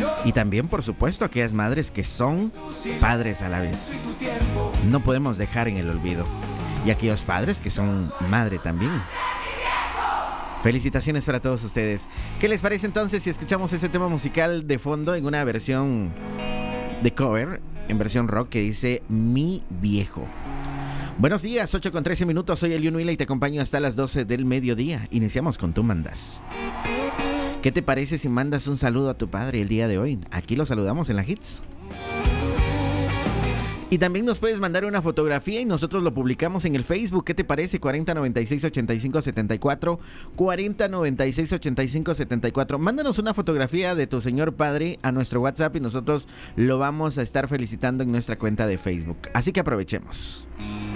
Y también, por supuesto, aquellas madres que son padres a la vez. No podemos dejar en el olvido. Y aquellos padres que son madre también. Felicitaciones para todos ustedes. ¿Qué les parece entonces si escuchamos ese tema musical de fondo en una versión de cover, en versión rock, que dice Mi Viejo? Buenos días, 8:13. Soy Elion Huila y te acompaño hasta las 12 del mediodía. Iniciamos con Tú Mandas. ¿Qué te parece si mandas un saludo a tu padre el día de hoy? Aquí lo saludamos en la Hits. Y también nos puedes mandar una fotografía y nosotros lo publicamos en el Facebook. ¿Qué te parece? 4096-8574. 4096-8574. Mándanos una fotografía de tu señor padre a nuestro WhatsApp y nosotros lo vamos a estar felicitando en nuestra cuenta de Facebook. Así que aprovechemos.